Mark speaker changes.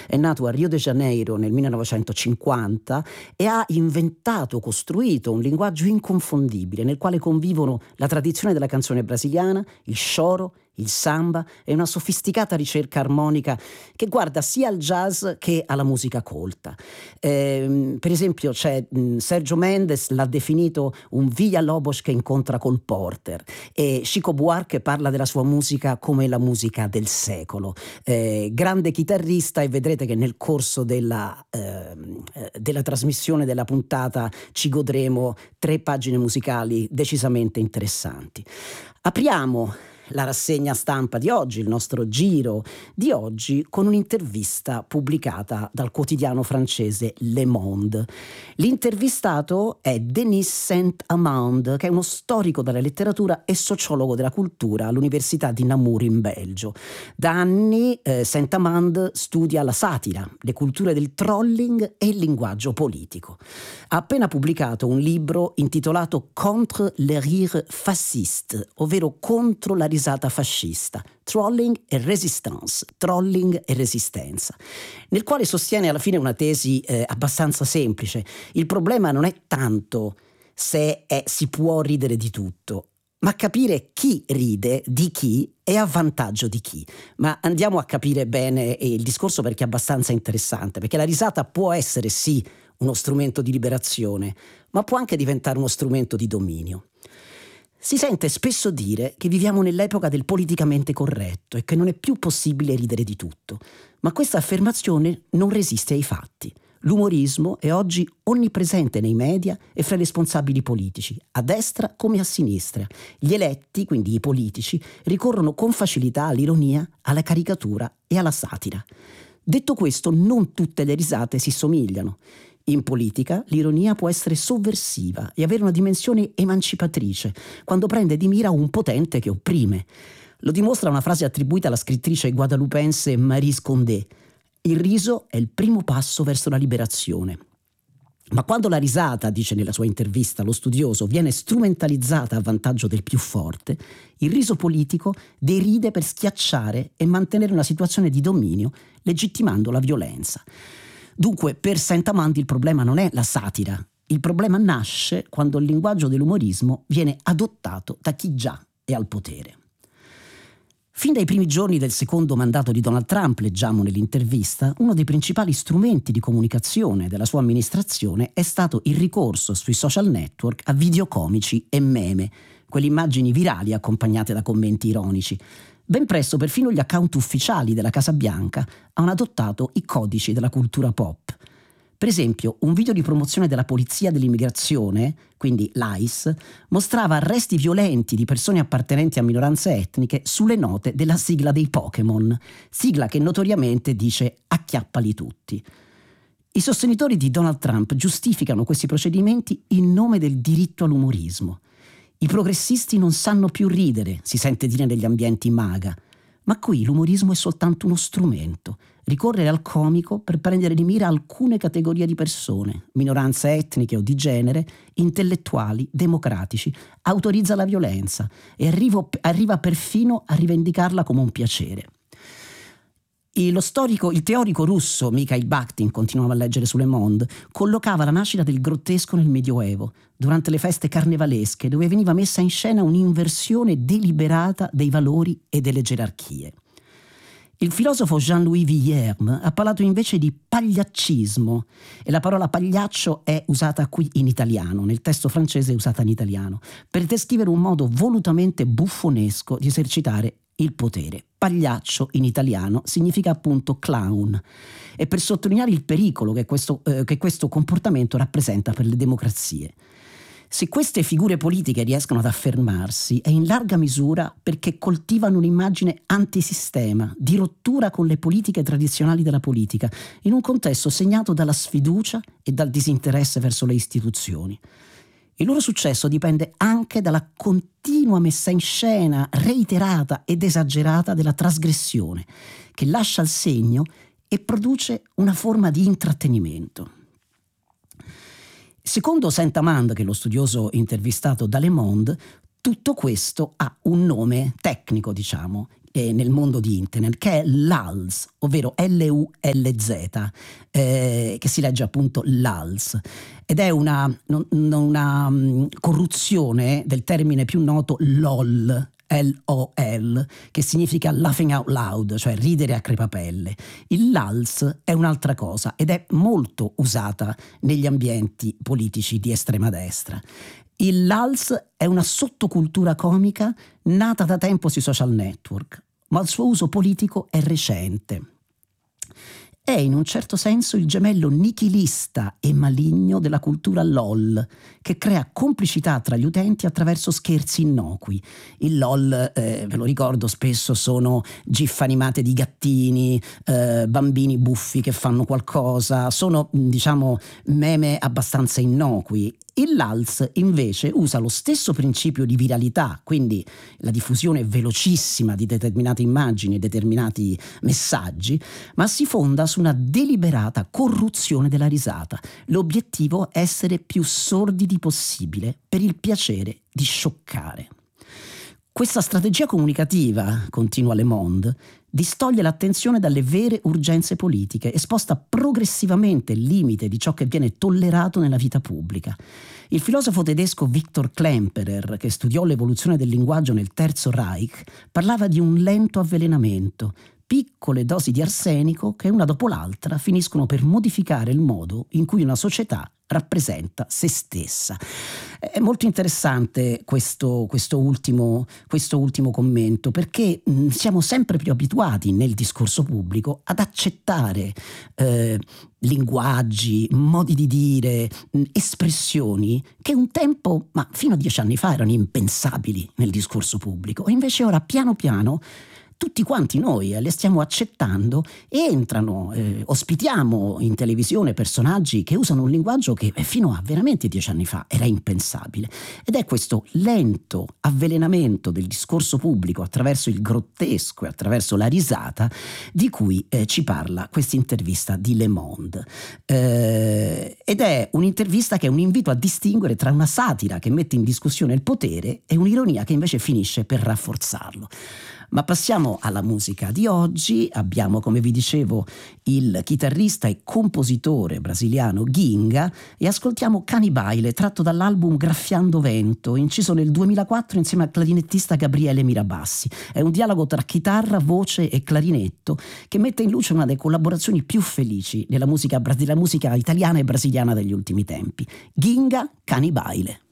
Speaker 1: È nato a Rio de Janeiro nel 1950 e ha costruito un linguaggio inconfondibile nel quale convivono la tradizione della canzone brasiliana, il choro, il samba e una sofisticata ricerca armonica che guarda sia al jazz che alla musica colta. Per esempio c'è Sergio Mendes l'ha definito un Villa-Lobos che incontra Cole Porter, e Chico Buarque parla della sua musica come la musica del secolo. Grande chitarrista, e vedrete che nel corso della trasmissione della puntata ci godremo 3 pagine musicali decisamente interessanti. Apriamo la rassegna stampa di oggi, il nostro giro di oggi, con un'intervista pubblicata dal quotidiano francese Le Monde. L'intervistato è Denis Saint-Amand, che è uno storico della letteratura e sociologo della cultura all'Università di Namur in Belgio. Da anni Saint-Amand studia la satira, le culture del trolling e il linguaggio politico. Ha appena pubblicato un libro intitolato Contre le rire fasciste, ovvero contro la risata fascista, trolling e resistenza, nel quale sostiene alla fine una tesi abbastanza semplice. Il problema non è tanto se si può ridere di tutto, ma capire chi ride di chi e a vantaggio di chi. Ma andiamo a capire bene il discorso, perché è abbastanza interessante, perché la risata può essere sì uno strumento di liberazione, ma può anche diventare uno strumento di dominio. Si sente spesso dire che viviamo nell'epoca del politicamente corretto e che non è più possibile ridere di tutto, ma questa affermazione non resiste ai fatti. L'umorismo è oggi onnipresente nei media e fra i responsabili politici, a destra come a sinistra. Gli eletti, quindi i politici, ricorrono con facilità all'ironia, alla caricatura e alla satira. Detto questo, non tutte le risate si somigliano. In politica l'ironia può essere sovversiva e avere una dimensione emancipatrice, quando prende di mira un potente che opprime. Lo dimostra una frase attribuita alla scrittrice guadalupense Maryse Condé: il riso è il primo passo verso la liberazione. Ma quando la risata, dice nella sua intervista lo studioso, viene strumentalizzata a vantaggio del più forte, il riso politico deride per schiacciare e mantenere una situazione di dominio, legittimando la violenza. Dunque, per Saint-Amand il problema non è la satira. Il problema nasce quando il linguaggio dell'umorismo viene adottato da chi già è al potere. Fin dai primi giorni del secondo mandato di Donald Trump, leggiamo nell'intervista, uno dei principali strumenti di comunicazione della sua amministrazione è stato il ricorso sui social network a video comici e meme, quelle immagini virali accompagnate da commenti ironici. Ben presto perfino gli account ufficiali della Casa Bianca hanno adottato i codici della cultura pop. Per esempio, un video di promozione della Polizia dell'Immigrazione, quindi l'ICE, mostrava arresti violenti di persone appartenenti a minoranze etniche sulle note della sigla dei Pokémon, sigla che notoriamente dice "acchiappali tutti". I sostenitori di Donald Trump giustificano questi procedimenti in nome del diritto all'umorismo. I progressisti non sanno più ridere, si sente dire negli ambienti MAGA, ma qui l'umorismo è soltanto uno strumento. Ricorrere al comico per prendere di mira alcune categorie di persone, minoranze etniche o di genere, intellettuali, democratici, autorizza la violenza e arriva perfino a rivendicarla come un piacere. Il teorico russo Mikhail Bakhtin, continuava a leggere su Le Monde, collocava la nascita del grottesco nel Medioevo, durante le feste carnevalesche, dove veniva messa in scena un'inversione deliberata dei valori e delle gerarchie. Il filosofo Jean-Louis Vuillerme ha parlato invece di pagliaccismo, e la parola pagliaccio è usata qui in italiano, nel testo francese è usata in italiano, per descrivere un modo volutamente buffonesco di esercitare il potere. Pagliaccio in italiano significa appunto clown, e per sottolineare il pericolo che questo comportamento rappresenta per le democrazie. Se queste figure politiche riescono ad affermarsi è in larga misura perché coltivano un'immagine antisistema, di rottura con le politiche tradizionali della politica, in un contesto segnato dalla sfiducia e dal disinteresse verso le istituzioni. Il loro successo dipende anche dalla continua messa in scena reiterata ed esagerata della trasgressione, che lascia il segno e produce una forma di intrattenimento. Secondo Saint-Amand, che è lo studioso intervistato da Le Monde, tutto questo ha un nome tecnico, nel mondo di internet, che è l'ALS, ovvero LULZ, che si legge appunto l'ALS, ed è una corruzione del termine più noto LOL, LOL, che significa laughing out loud, cioè ridere a crepapelle. Il LALS è un'altra cosa ed è molto usata negli ambienti politici di estrema destra. Il LALS è una sottocultura comica nata da tempo sui social network, ma il suo uso politico è recente. È in un certo senso il gemello nichilista e maligno della cultura LOL, che crea complicità tra gli utenti attraverso scherzi innocui. Il LOL, ve lo ricordo, spesso sono gif animate di gattini, bambini buffi che fanno qualcosa, sono diciamo meme abbastanza innocui. Il LALS invece usa lo stesso principio di viralità, quindi la diffusione velocissima di determinate immagini e determinati messaggi, ma si fonda su una deliberata corruzione della risata. L'obiettivo è essere più sordidi possibile per il piacere di scioccare. Questa strategia comunicativa, continua Le Monde, distoglie l'attenzione dalle vere urgenze politiche e sposta progressivamente il limite di ciò che viene tollerato nella vita pubblica. Il filosofo tedesco Viktor Klemperer, che studiò l'evoluzione del linguaggio nel Terzo Reich, parlava di un lento avvelenamento, piccole dosi di arsenico che una dopo l'altra finiscono per modificare il modo in cui una società rappresenta se stessa. È molto interessante questo ultimo commento, perché siamo sempre più abituati nel discorso pubblico ad accettare linguaggi, modi di dire, espressioni che un tempo, ma fino a 10 anni fa, erano impensabili nel discorso pubblico, e invece ora piano piano tutti quanti noi le stiamo accettando e entrano, ospitiamo in televisione personaggi che usano un linguaggio che fino a veramente 10 anni fa era impensabile. Ed è questo lento avvelenamento del discorso pubblico attraverso il grottesco e attraverso la risata di cui ci parla questa intervista di Le Monde. Ed è un'intervista che è un invito a distinguere tra una satira che mette in discussione il potere e un'ironia che invece finisce per rafforzarlo. Ma passiamo alla musica di oggi. Abbiamo, come vi dicevo, il chitarrista e compositore brasiliano Ginga, e ascoltiamo Canibaile, tratto dall'album Graffiando Vento, inciso nel 2004 insieme al clarinettista Gabriele Mirabassi. È un dialogo tra chitarra, voce e clarinetto che mette in luce una delle collaborazioni più felici della musica italiana e brasiliana degli ultimi tempi. Ginga, Canibaile.